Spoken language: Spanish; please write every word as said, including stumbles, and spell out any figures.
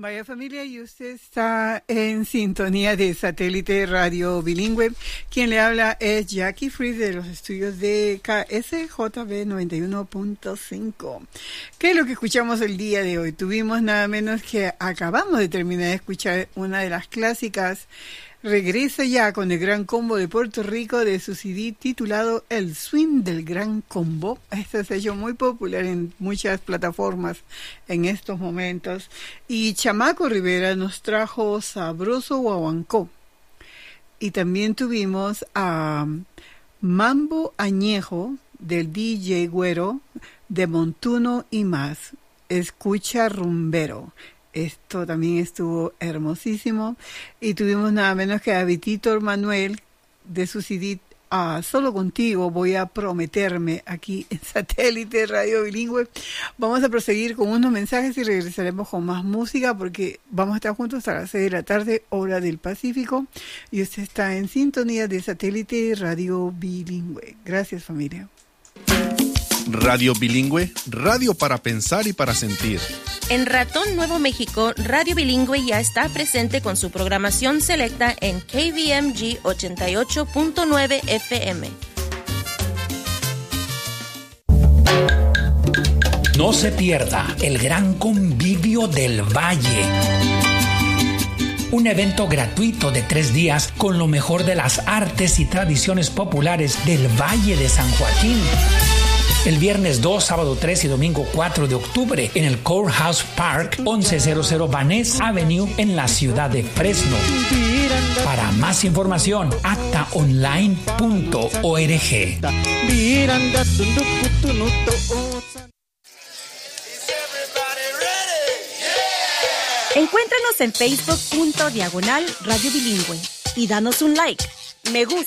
Vaya familia, y usted está en sintonía de Satélite Radio Bilingüe. Quien le habla es Jackie Free de los estudios de K S J B noventa y uno punto cinco. ¿Qué es lo que escuchamos el día de hoy? Tuvimos nada menos que acabamos de terminar de escuchar una de las clásicas. Regresa ya con el Gran Combo de Puerto Rico de su C D titulado El Swing del Gran Combo. Este se ha hecho muy popular en muchas plataformas en estos momentos. Y Chamaco Rivera nos trajo Sabroso Guaguancó. Y también tuvimos a Mambo Añejo del D J Güero de Montuno y más. Escucha Rumbero. Esto también estuvo hermosísimo. Y tuvimos nada menos que a Vitito Manuel de su C D ah, Solo Contigo Voy a Prometerme, aquí en Satélite Radio Bilingüe. Vamos a proseguir con unos mensajes y regresaremos con más música porque vamos a estar juntos hasta las seis de la tarde, hora del Pacífico. Y usted está en sintonía de Satélite Radio Bilingüe. Gracias, familia. Radio Bilingüe, radio para pensar y para sentir. En Ratón Nuevo México, Radio Bilingüe ya está presente con su programación selecta en K V M G ochenta y ocho punto nueve F M. No se pierda el Gran Convivio del Valle. Un evento gratuito de tres días con lo mejor de las artes y tradiciones populares del Valle de San Joaquín. El viernes dos, sábado tres y domingo cuatro de octubre en el Courthouse Park, once cero Van Ness Avenue en la ciudad de Fresno. Para más información, acta online punto org. Encuéntranos en Facebook punto diagonal Radio Bilingüe y danos un like, me gusta